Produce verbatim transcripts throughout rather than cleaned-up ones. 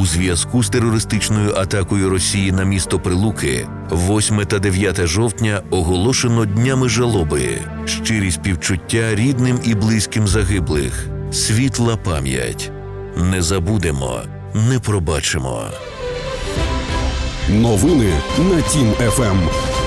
У зв'язку з терористичною атакою Росії на місто Прилуки восьме та дев'яте жовтня оголошено днями жалоби. Щирі співчуття рідним і близьким загиблих. Світла пам'ять. Не забудемо, не пробачимо. Новини на Тім-ФМ.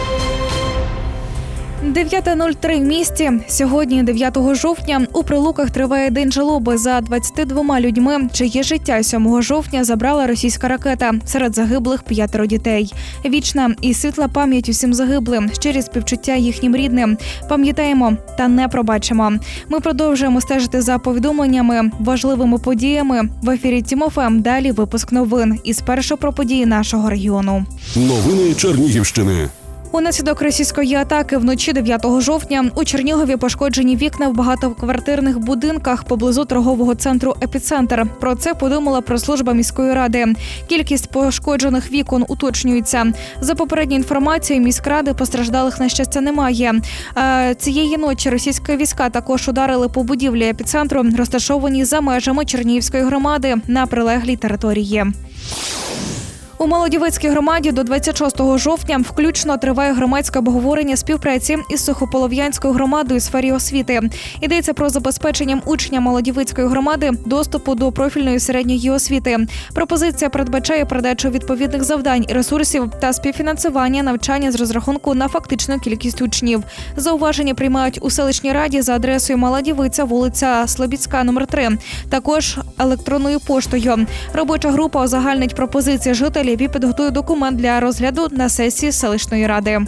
дев'яте нуль три в місті. Сьогодні, дев'ятого жовтня, у Прилуках триває день жалоби за двадцятьма двома людьми, чиє життя сьомого жовтня забрала російська ракета. Серед загиблих п'ятеро дітей. Вічна і світла пам'ять усім загиблим, щирі співчуття їхнім рідним. Пам'ятаємо та не пробачимо. Ми продовжуємо стежити за повідомленнями, важливими подіями. В ефірі Тім-ФМ далі випуск новин. І спершу про події нашого регіону. Новини Чернігівщини. Унаслідок російської атаки вночі дев'ятого жовтня у Чернігові пошкоджені вікна в багатоквартирних будинках поблизу торгового центру «Епіцентр». Про це повідомила прес-служба міської ради. Кількість пошкоджених вікон уточнюється. За попередньою інформацією міськради постраждалих, на щастя, немає. Цієї ночі російські війська також ударили по будівлі «Епіцентру», розташованій за межами Чернігівської громади на прилеглій території. У Молодівецькій громаді до двадцять шостого жовтня включно триває громадське обговорення співпраці із Сухополов'янською громадою у сфері освіти. Йдеться про забезпеченням учням Молодівецької громади доступу до профільної середньої освіти. Пропозиція передбачає передачу відповідних завдань, ресурсів та співфінансування навчання з розрахунку на фактичну кількість учнів. Зауваження приймають у селищній раді за адресою Молодівиця, вулиця Слобідська, номер три. Також електронною поштою. Робоча група узагальнить пропозиції жителів і підготує документ для розгляду на сесії селищної ради.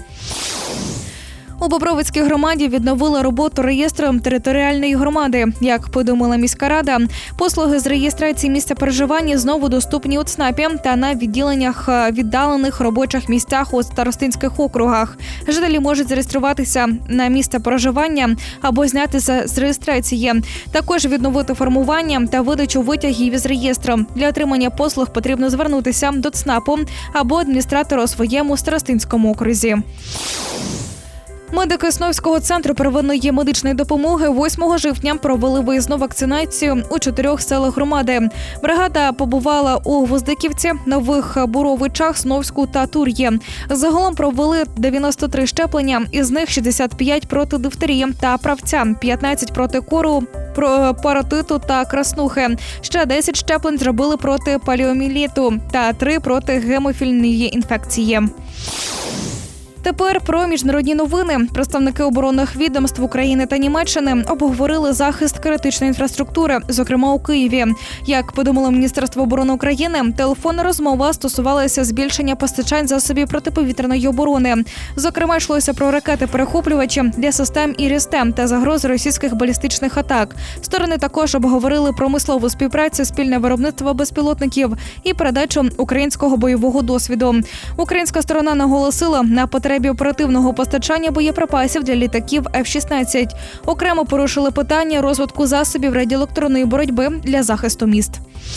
У Бобровицькій громаді відновили роботу реєстру територіальної громади. Як повідомила міська рада, послуги з реєстрації місця проживання знову доступні у ЦНАПі та на відділеннях віддалених робочих місцях у старостинських округах. Жителі можуть зареєструватися на місце проживання або знятися з реєстрації. Також відновити формування та видачу витягів із реєстру. Для отримання послуг потрібно звернутися до ЦНАПу або адміністратора у своєму старостинському окрузі. Медики Сновського центру первинної медичної допомоги восьмого жовтня провели виїзну вакцинацію у чотирьох селах громади. Бригада побувала у Гвоздиківці, Нових Буровичах, Сновську та Тур'ї. Загалом провели дев'яносто три щеплення, із них шістдесят п'ять проти дифтерії та правця, п'ятнадцять проти кору, паротиту та краснухи. Ще десять щеплень зробили проти поліомієліту та три проти гемофільної інфекції. Тепер про міжнародні новини. Представники оборонних відомств України та Німеччини обговорили захист критичної інфраструктури, зокрема у Києві. Як повідомило Міністерство оборони України, телефонна розмова стосувалася збільшення постачань засобів протиповітряної оборони. Зокрема, йшлося про ракети-перехоплювачі для систем ІРІС-Т та загрози російських балістичних атак. Сторони також обговорили промислову співпрацю, спільне виробництво безпілотників і передачу українського бойового досвіду. Українська сторона наголосила на потребі оперативного постачання боєприпасів для літаків Еф шістнадцять. Окремо порушили питання розвитку засобів радіоелектронної боротьби для захисту міст.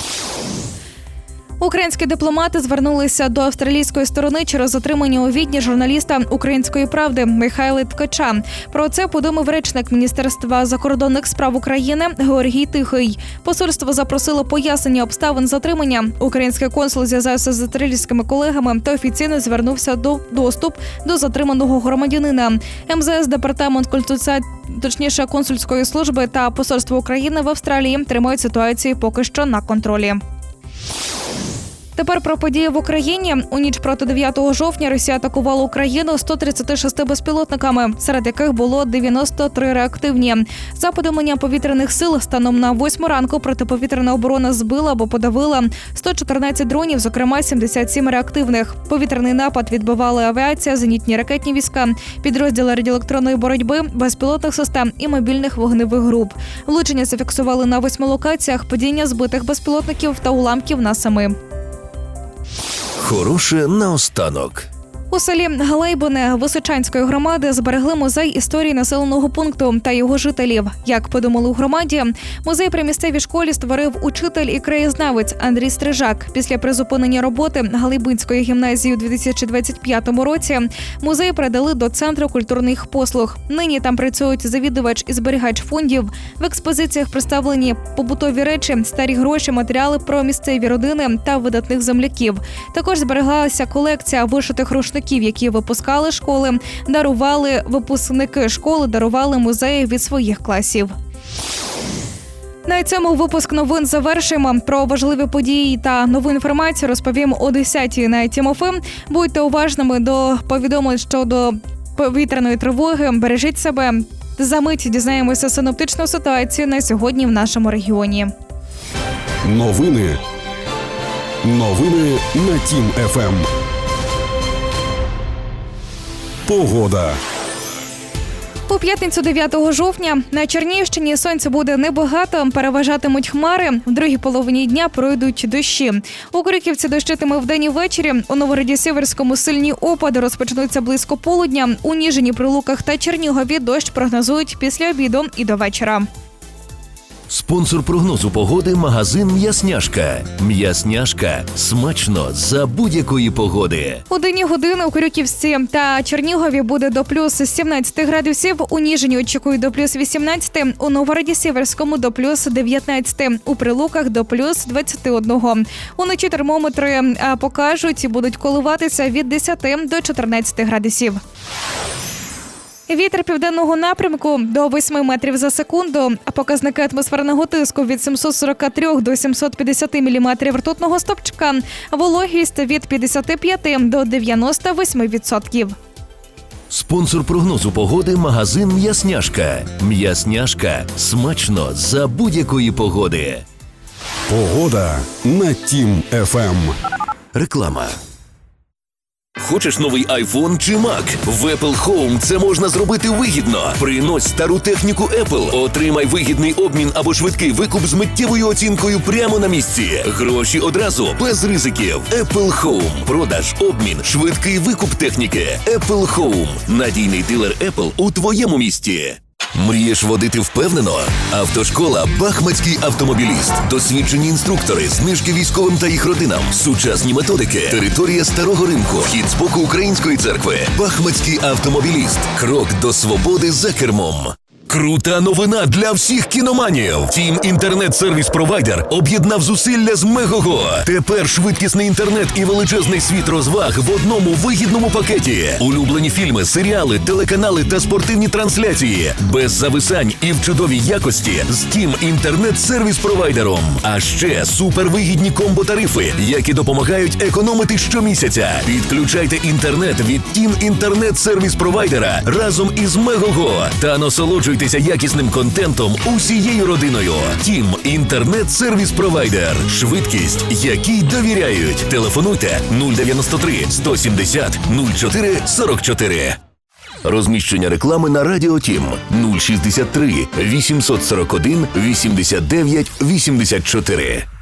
Українські дипломати звернулися до австралійської сторони через затримання у Відні журналіста «Української правди» Михайла Ткача. Про це повідомив речник Міністерства закордонних справ України Георгій Тихий. Посольство запросило пояснення обставин затримання. Український консул зв'язався з австралійськими колегами та офіційно звернувся до доступ до затриманого громадянина. Ем Зе Ес, департамент консульця... точніше консульської служби та посольство України в Австралії тримають ситуацію поки що на контролі. Тепер про події в Україні. У ніч проти дев'ятого жовтня Росія атакувала Україну сто тридцять шість безпілотниками, серед яких було дев'яносто три реактивні. За повідомленням повітряних сил, станом на восьму ранку протиповітряна оборона збила або подавила сто чотирнадцять дронів, зокрема сімдесят сім реактивних. Повітряний напад відбивали авіація, зенітні ракетні війська, підрозділи радіоелектронної боротьби, безпілотних систем і мобільних вогневих груп. Влучення зафіксували на восьми локаціях, падіння збитих безпілотників та уламків на семи. Хороше наостанок. У селі Галейбине Височанської громади зберегли музей історії населеного пункту та його жителів. Як подумали у громаді, музей при місцевій школі створив учитель і краєзнавець Андрій Стрижак. Після призупинення роботи Галейбинської гімназії у дві тисячі двадцять п'ятому році музей передали до Центру культурних послуг. Нині там працюють завідувач і зберігач фондів. В експозиціях представлені побутові речі, старі гроші, матеріали про місцеві родини та видатних земляків. Також збереглася колекція вишитих рушників, які випускали школи, дарували випускники школи, дарували музеї від своїх класів. На цьому випуск новин завершуємо. Про важливі події та нову інформацію розповім о десятій на Тім еф ем. Будьте уважними до повідомлень щодо повітряної тривоги. Бережіть себе. За мить дізнаємося синоптичну ситуацію на сьогодні в нашому регіоні. Новини. Новини на Тім еф ем. Погода. У п'ятницю дев'ятого жовтня на Чернігівщині сонця буде небагато, переважатимуть хмари. В другій половині дня пройдуть дощі. У Крюківці дощитиме вдень і ввечері. У Новгороді-Сіверському сильні опади розпочнуться близько полудня. У Ніжині, Прилуках та Чернігові дощ прогнозують після обіду і до вечора. Спонсор прогнозу погоди – магазин «М'ясняшка». «М'ясняшка» – смачно за будь-якої погоди. У денні години у Крюківці та Чернігові буде до плюс сімнадцять градусів, у Ніжині очікують до плюс вісімнадцять, у Новгороді-Сіверському до плюс дев'ятнадцять, у Прилуках до плюс двадцять один. Уночі термометри покажуть і будуть коливатися від десяти до чотирнадцяти градусів. Вітер південного напрямку до восьми метрів за секунду, а показники атмосферного тиску від сімсот сорок три до сімсот п'ятдесят міліметрів ртутного стовпчика, вологість від п'ятдесят п'ять до дев'яносто вісім відсотків. Спонсор прогнозу погоди – магазин «М'ясняшка». «М'ясняшка» – смачно за будь-якої погоди. Погода на Тім еф ем. Реклама. Хочеш новий айфон чи Мак? В Apple Home це можна зробити вигідно. Принось стару техніку Apple, отримай вигідний обмін або швидкий викуп з миттєвою оцінкою прямо на місці. Гроші одразу, без ризиків. Apple Home. Продаж, обмін, швидкий викуп техніки. Apple Home. Надійний дилер Apple у твоєму місті. Мрієш водити впевнено? Автошкола «Бахмацький автомобіліст». Досвідчені інструктори, знижки військовим та їх родинам, сучасні методики, територія Старого ринку, вхід з боку Української церкви. «Бахмацький автомобіліст». Крок до свободи за кермом. Крута новина для всіх кіноманів. Тім інтернет-сервіс-провайдер об'єднав зусилля з Мегого. Тепер швидкісний інтернет і величезний світ розваг в одному вигідному пакеті. Улюблені фільми, серіали, телеканали та спортивні трансляції. Без зависань і в чудовій якості з Тім інтернет-сервіс-провайдером. А ще супервигідні комбо-тарифи, які допомагають економити щомісяця. Підключайте інтернет від Тім інтернет-сервіс-провайдера разом із Мегого та насолоджуйтесь якісним контентом усією родиною. Тім інтернет-сервіс-провайдер. Швидкість, якій довіряють. Телефонуйте нуль дев'яносто три сто сімдесят нуль чотири сорок чотири. Розміщення реклами на Радіо Тім нуль шістдесят три вісімсот сорок один вісімдесят дев'ять вісімдесят чотири.